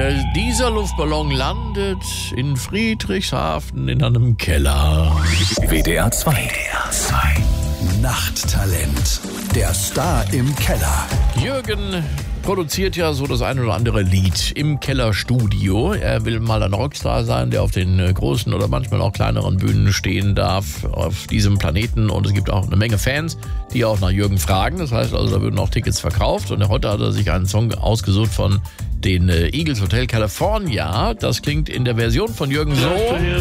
Dieser Luftballon landet in Friedrichshafen in einem Keller. WDR 2. Nachttalent. Der Star im Keller. Jürgen produziert ja so das ein oder andere Lied im Kellerstudio. Er will mal ein Rockstar sein, der auf den großen oder manchmal auch kleineren Bühnen stehen darf auf diesem Planeten. Und es gibt auch eine Menge Fans, die auch nach Jürgen fragen. Das heißt also, da würden auch Tickets verkauft. Und heute hat er sich einen Song ausgesucht von den Eagles Hotel California. Das klingt in der Version von Jürgen so.